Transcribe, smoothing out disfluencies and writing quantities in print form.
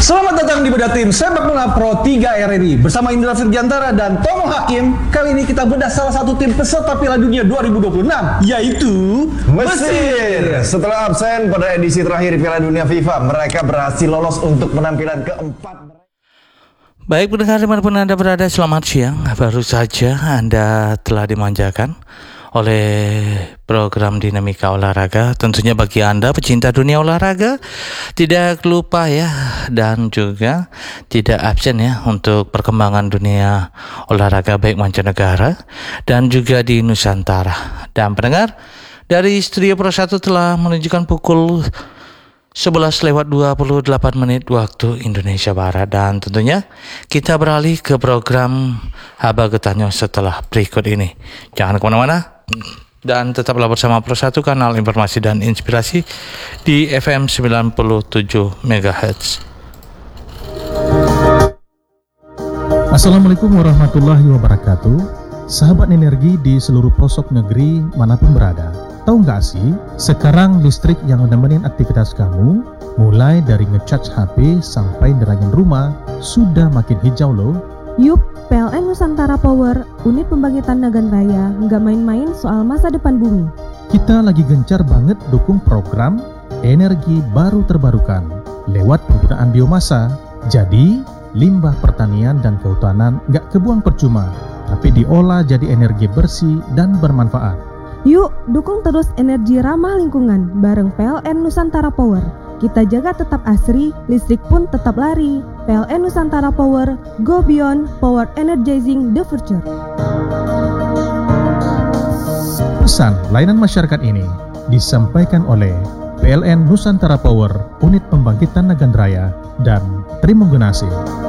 Selamat datang di bedah tim sepak bola Pro 3 RRI bersama Indra Firjantara dan Tomo Hakim. Kali ini kita bedah salah satu tim peserta Piala Dunia 2026, yaitu Mesir. Setelah absen pada edisi terakhir Piala Dunia FIFA, mereka berhasil lolos untuk penampilan keempat. Baik pendengar dimanapun Anda berada, selamat siang. Baru saja Anda telah dimanjakan oleh program Dinamika Olahraga. Tentunya bagi Anda pecinta dunia olahraga, tidak lupa ya, dan juga tidak absen ya untuk perkembangan dunia olahraga baik mancanegara dan juga di Nusantara. Dan pendengar, dari Studio Pro 1 telah menunjukkan pukul 11:28 waktu Indonesia Barat, dan tentunya kita beralih ke program Haba Getanyo setelah berikut ini. Jangan kemana-mana dan tetaplah bersama Pro 1, kanal informasi dan inspirasi di FM 97 MHz. Assalamualaikum warahmatullahi wabarakatuh. Sahabat energi di seluruh pelosok negeri manapun berada, tahu nggak sih, sekarang listrik yang menemenin aktivitas kamu, mulai dari ngecas HP sampai derangin rumah, sudah makin hijau loh. Yup, PLN Nusantara Power, unit pembangkitan Nagan Raya, nggak main-main soal masa depan bumi. Kita lagi gencar banget dukung program energi baru terbarukan lewat penggunaan biomasa. Jadi, limbah pertanian dan kehutanan nggak kebuang percuma, tapi diolah jadi energi bersih dan bermanfaat. Yuk, dukung terus energi ramah lingkungan bareng PLN Nusantara Power. Kita jaga tetap asri, listrik pun tetap lari. PLN Nusantara Power, go beyond, power energizing the future. Pesan layanan masyarakat ini disampaikan oleh PLN Nusantara Power, unit pembangkitan Nagan Raya, dan Trimunggunasi.